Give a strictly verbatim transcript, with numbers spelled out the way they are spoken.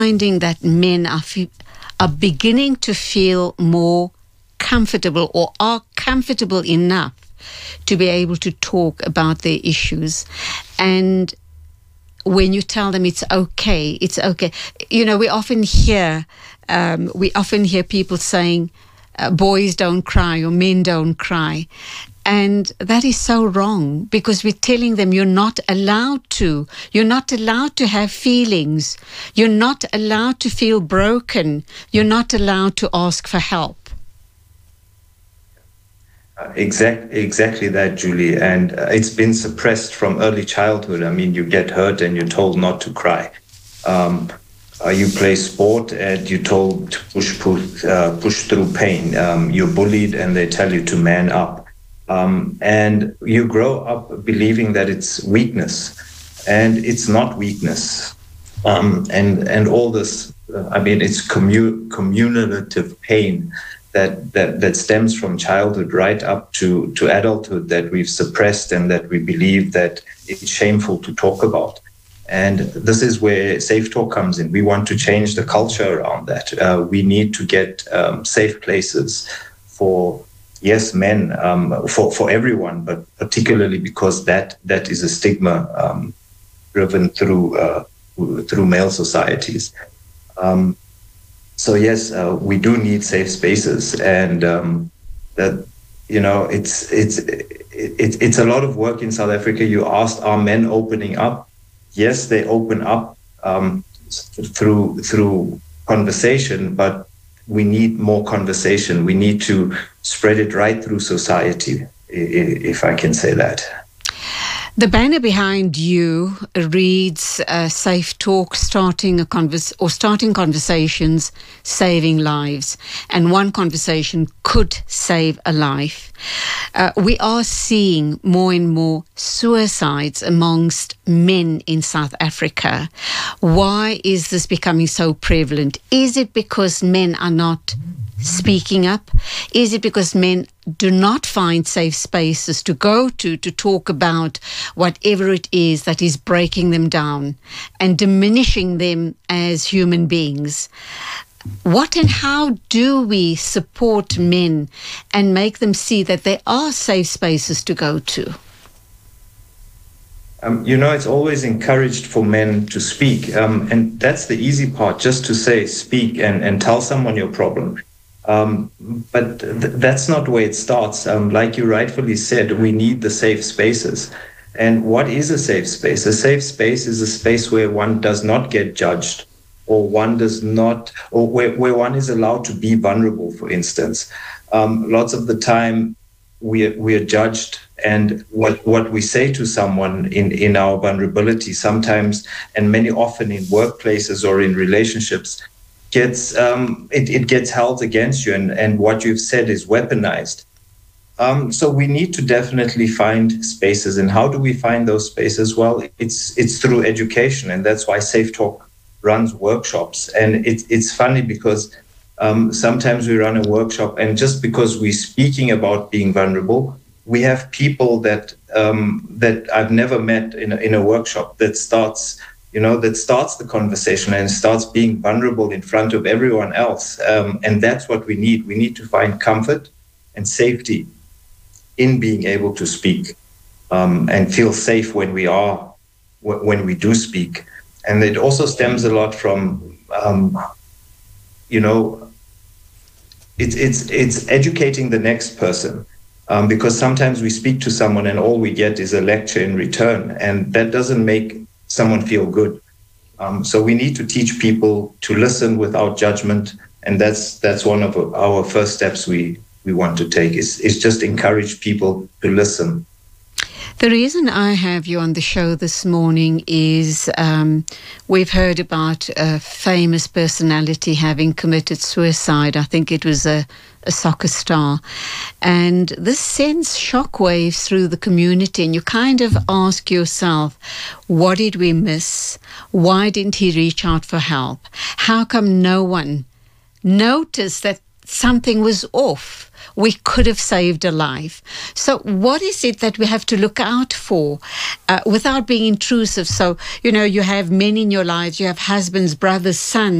finding that men are, fe- are beginning to feel more comfortable or are comfortable enough to be able to talk about their issues. And when you tell them it's okay, it's okay. You know, we often hear, um, we often hear people saying, uh, boys don't cry or men don't cry. And that is so wrong, because we're telling them you're not allowed to. You're not allowed to have feelings. You're not allowed to feel broken. You're not allowed to ask for help. Exact, exactly that, Julie. And uh, it's been suppressed from early childhood. I mean, you get hurt and you're told not to cry. Um, uh, you play sport and you're told to push, push, uh, push through pain. Um, you're bullied and they tell you to man up. Um, and you grow up believing that it's weakness, and it's not weakness. Um, and and all this, uh, I mean, it's commu- cumulative pain that, that that stems from childhood right up to, to adulthood that we've suppressed and that we believe that it's shameful to talk about. And this is where Safe Talk comes in. We want to change the culture around that. Uh, we need to get um, safe places for, yes, men, um, for, for everyone, but particularly because that that is a stigma um, driven through uh, through male societies. Um, So yes, uh, we do need safe spaces, and um, that you know, it's it's it, it's a lot of work in South Africa. You asked, are men opening up? Yes, they open up um, through through conversation, but we need more conversation. We need to spread it right through society, if I can say that. The banner behind you reads uh, Safe Talk, starting a convers- or starting conversations, saving lives. And one conversation could save a life. Uh, we are seeing more and more suicides amongst men in South Africa. Why is this becoming so prevalent? Is it because men are not speaking up? Is it because men do not find safe spaces to go to to talk about whatever it is that is breaking them down and diminishing them as human beings? What and how do we support men and make them see that there are safe spaces to go to? Um, you know, it's always encouraged for men to speak. Um, and that's the easy part, just to say, speak and, and tell someone your problem. Um, but th- that's not where it starts. Um, like you rightfully said, we need the safe spaces. And what is a safe space? A safe space is a space where one does not get judged, or one does not, or where, where one is allowed to be vulnerable, for instance. Um, lots of the time, we are, we are judged, and what, what we say to someone in, in our vulnerability sometimes, and many often in workplaces or in relationships, gets um, it, it gets held against you, and, and what you've said is weaponized. Um, so we need to definitely find spaces. And how do we find those spaces? Well, it's it's through education, and that's why Safe Talk runs workshops. And it, it's funny because um, sometimes we run a workshop, and just because we're speaking about being vulnerable, we have people that um, that I've never met in a, in a workshop that starts you know, that starts the conversation and starts being vulnerable in front of everyone else. Um, and that's what we need. We need to find comfort and safety in being able to speak um, and feel safe when we are, w- when we do speak. And it also stems a lot from, um, you know, it's, it's, it's educating the next person. Um, because sometimes we speak to someone and all we get is a lecture in return, and that doesn't make someone feel good. Um, so we need to teach people to listen without judgment, and that's that's one of our first steps we we want to take is is just encourage people to listen. The reason I have you on the show this morning is um, we've heard about a famous personality having committed suicide. I think it was a, a soccer star. And this sends shockwaves through the community. And you kind of ask yourself, what did we miss? Why didn't he reach out for help? How come no one noticed that something was off. We could have saved a life. So what is it that we have to look out for uh, without being intrusive? So, you know, you have men in your lives, you have husbands, brothers, sons.